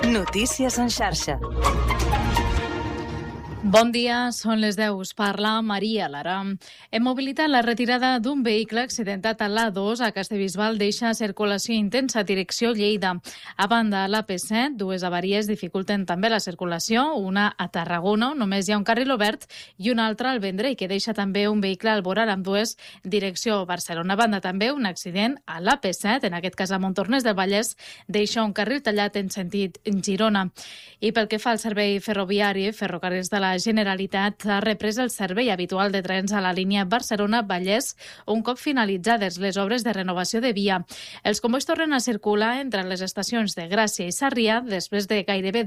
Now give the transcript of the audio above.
Notícies en xarxa. Bon dia, són les 10. Us parla Maria Lara. Hem mobilitat la retirada d'un vehicle accidentat a l'A2 a Castellbisbal deixa circulació intensa direcció Lleida. A banda, a l'AP7, dues avaries dificulten també la circulació, una a Tarragona, on només hi ha un carril obert, i una altra al Vendrell, que deixa també un vehicle al voral amb dues direcció Barcelona. A banda, també un accident a l'AP7, en aquest cas a Montornès del Vallès, deixa un carril tallat en sentit Girona. I pel que fa al servei ferroviari, Ferrocarrils de la Generalitat ha reprès el servei habitual de trens a la línia Barcelona-Vallès un cop finalitzades les obres de renovació de via. Els combois tornen a circular entre les estacions de Gràcia i Sarrià després de gairebé